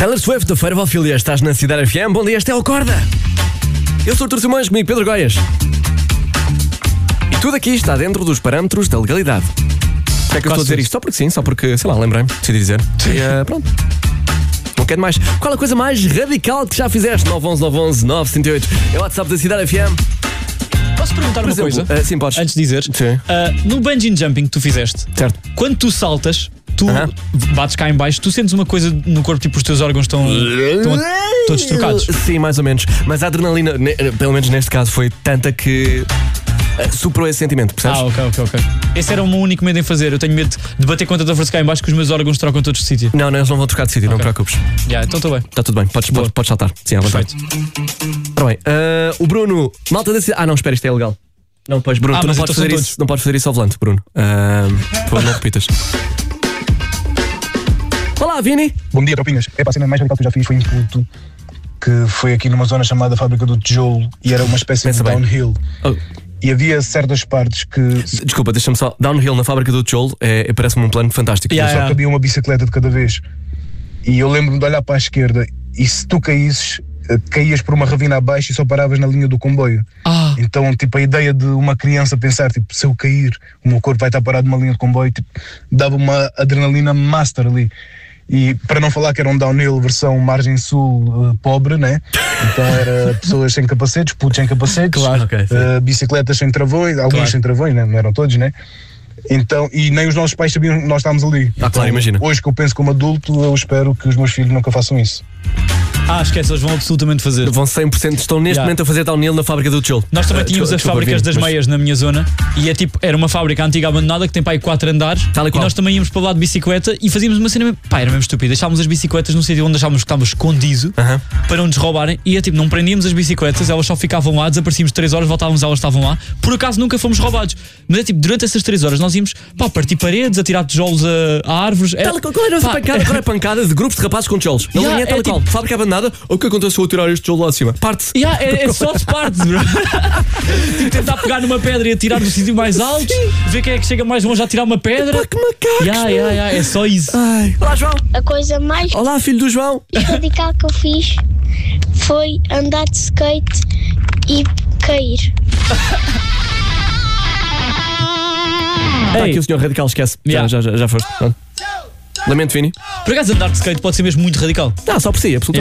Taylor Swift, da Feira Valfilia, estás na Cidade FM. Bom dia, este é o Acorda. Eu sou o Artur Simões, comigo Pedro Goias. E tudo aqui está dentro dos parâmetros da legalidade. Porquê é que eu estou a dizer isto? Só porque sim, só porque, sei lá, lembrei-me, decidi dizer. E pronto. Não quero mais. Qual a coisa mais radical que já fizeste? 911-911-978. É o WhatsApp da Cidade FM. Posso perguntar uma coisa? Sim, podes. Antes de dizer. Sim. No bungee jumping que tu fizeste, Certo. quando tu saltas, tu bates cá em baixo, tu sentes uma coisa no corpo, tipo os teus órgãos estão todos trocados? Sim, mais ou menos. Mas a adrenalina, pelo menos neste caso, foi tanta que superou esse sentimento, percebes? Ok. Esse era o meu único medo em fazer. Eu tenho medo de bater com tanta força cá em baixo que os meus órgãos trocam todos de sítio. Não, eles não vão trocar de sítio, não te preocupes. Então estou bem. Está tudo bem, podes saltar. Sim, à vontade. Ora bem, o Bruno, malta da cidade. Não, espera, isto é ilegal. Não, pois, Bruno, tu não podes fazer isso. Não podes fazer isso ao volante, Bruno. Por favor, não repitas. Olá, Vini. Bom dia, tropinhas. A cena mais radical que eu já fiz foi em Puto, que foi aqui numa zona chamada Fábrica do Tijolo e era uma espécie de downhill. E havia certas partes que... Desculpa, deixa-me só. Downhill na Fábrica do Tijolo parece-me um plano fantástico. Só que havia uma bicicleta de cada vez. E eu lembro-me de olhar para a esquerda e se tu caísses, caías por uma ravina abaixo e só paravas na linha do comboio. Então, tipo, a ideia de uma criança pensar, tipo, se eu cair, o meu corpo vai estar parado numa linha de comboio, tipo, dava uma adrenalina master ali. E para não falar que era um downhill versão margem sul pobre, né? Então era pessoas sem capacetes, putos sem capacetes, bicicletas sem travões, alguns sem travões, né? Não eram todos, né? Então, e nem os nossos pais sabiam que nós estávamos ali. Claro, imagina. Hoje que eu penso como adulto, eu espero que os meus filhos nunca façam isso. Esquece, eles vão absolutamente fazer. Vão 100%, estão neste momento a fazer downhill na Fábrica do Tijolo. Nós também tínhamos as fábricas das meias na minha zona e era uma fábrica antiga abandonada que tem para aí 4 andares e nós também íamos para o lado de bicicleta e fazíamos uma cena, era mesmo estúpido, deixávamos as bicicletas num sítio onde achávamos que estávamos escondido para não nos roubarem e não prendíamos as bicicletas, elas só ficavam lá, desaparecíamos 3 horas, voltávamos, elas estavam lá, por acaso nunca fomos roubados, mas durante essas 3 horas nós íamos partir paredes, a tirar tijolos a árvores. Qual era a pancada de grupos de rapazes com tijolos? Na linha tal e qual, fábrica abandonada, o que aconteceu se eu tirar este tijolo lá de cima? Parte-se. É só se parte, bro. Tipo, tentar pegar numa pedra e atirar do sítio mais alto, ver quem é que chega mais longe a tirar uma pedra. Que macacos, é só isso. Olá, João. A coisa mais Olá, filho do João. radical que eu fiz foi andar de skate e cair. Está aqui o senhor radical, esquece. Já foste. Lamento, Vini. Por acaso andar de skate pode ser mesmo muito radical. Só por si, absolutamente.